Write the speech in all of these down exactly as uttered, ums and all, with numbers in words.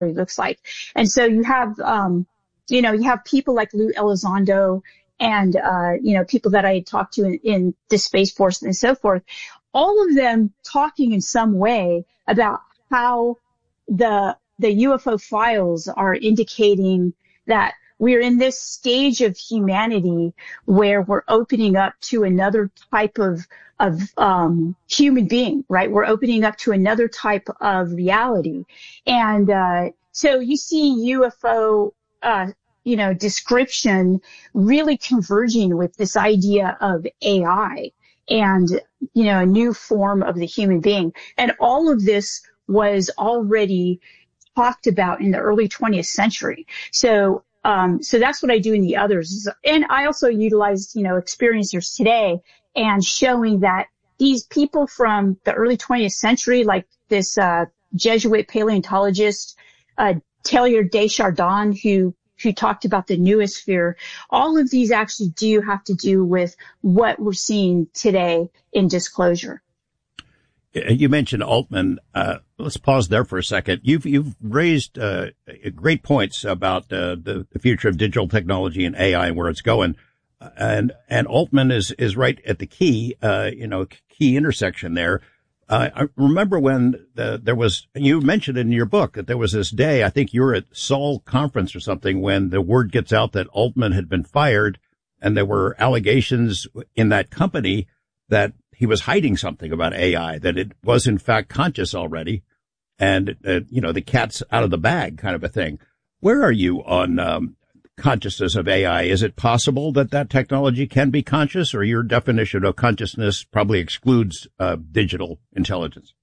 looks like. And so you have, um, you know, you have people like Lou Elizondo and, uh, you know, people that I had talked to in, in the Space Force and so forth, all of them talking in some way about how the, the U F O files are indicating that we're in this stage of humanity where we're opening up to another type of, of, um, human being, right? We're opening up to another type of reality. And, uh, so you see U F O, uh, you know, description really converging with this idea of A I and, you know, a new form of the human being. And all of this was already talked about in the early twentieth century. So, um, so that's what I do in the others. And I also utilized, you know, experiencers today and showing that these people from the early twentieth century, like this, uh, Jesuit paleontologist, uh, Taylor Deschardins, who who talked about the noosphere, all of these actually do have to do with what we're seeing today in disclosure. You mentioned Altman. Uh, let's pause there for a second. You've you've raised uh, great points about uh, the, the future of digital technology and A I and where it's going. And and Altman is is right at the key, uh, you know, key intersection there. Uh, I remember when the, there was, you mentioned in your book that there was this day, I think you were at Seoul conference or something, when the word gets out that Altman had been fired, and there were allegations in that company that he was hiding something about A I, that it was in fact conscious already, and, uh, you know, the cat's out of the bag kind of a thing. Where are you on um, consciousness of A I? Is it possible that that technology can be conscious, or your definition of consciousness probably excludes uh, digital intelligence?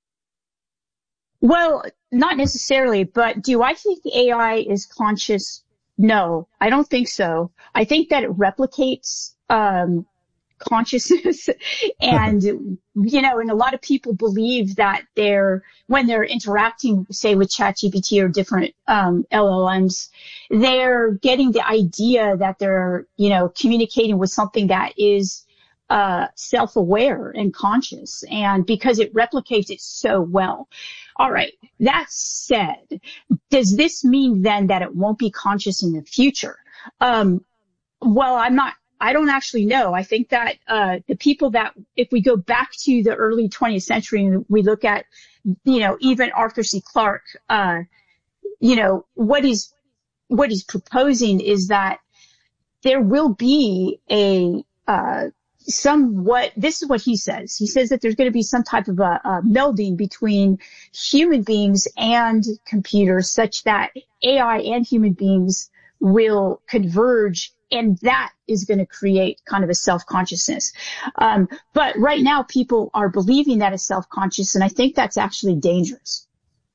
Well, not necessarily, but do I think the A I is conscious? No, I don't think so. I think that it replicates um consciousness and, you know, and a lot of people believe that they're, when they're interacting, say, with ChatGPT or different um L L Ms, they're getting the idea that they're, you know, communicating with something that is uh self-aware and conscious, and because it replicates it so well. All right. That said, does this mean then that it won't be conscious in the future? Um, well, I'm not, I don't actually know. I think that, uh, the people that, if we go back to the early twentieth century and we look at, you know, even Arthur C. Clarke, uh, you know, what he's, what he's proposing is that there will be a, uh, somewhat, this is what he says. He says that there's going to be some type of a, a melding between human beings and computers, such that A I and human beings will converge, and that is going to create kind of a self-consciousness. Um, but right now people are believing that it's self-conscious, and I think that's actually dangerous.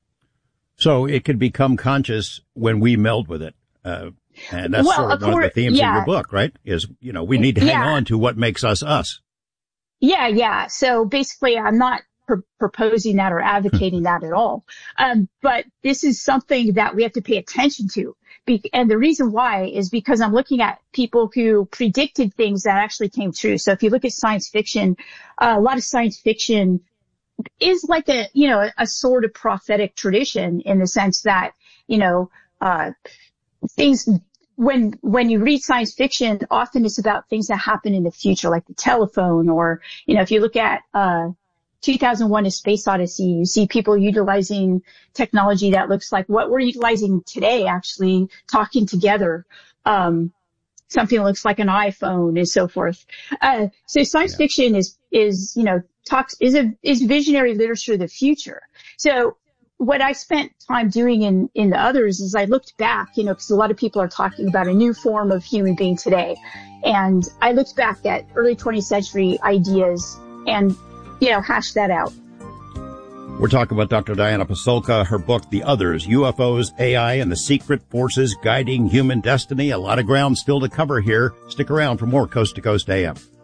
So it could become conscious when we meld with it. Uh, And that's well, sort of, of one course, of the themes yeah. of your book, right? Is, you know, we need to hang yeah. on to what makes us us. Yeah, yeah. So basically, I'm not pr- proposing that or advocating that at all. Um, but this is something that we have to pay attention to. Be- and the reason why is because I'm looking at people who predicted things that actually came true. So if you look at science fiction, uh, a lot of science fiction is like a, you know, a, a sort of prophetic tradition, in the sense that, you know, uh, things, when, when you read science fiction, often it's about things that happen in the future, like the telephone, or, you know, if you look at, uh, two thousand one A Space Odyssey, you see people utilizing technology that looks like what we're utilizing today, actually talking together, um, something that looks like an iPhone and so forth. Uh, so science yeah. fiction is, is, you know, talks, is a, is visionary literature of the future. So, what I spent time doing in, in the others is I looked back, you know, because a lot of people are talking about a new form of human being today. And I looked back at early twentieth century ideas and, you know, hashed that out. We're talking about Doctor Diana Pasulka, her book, The Others, U F Os, A I, and the Secret Forces Guiding Human Destiny. A lot of ground still to cover here. Stick around for more Coast to Coast A M.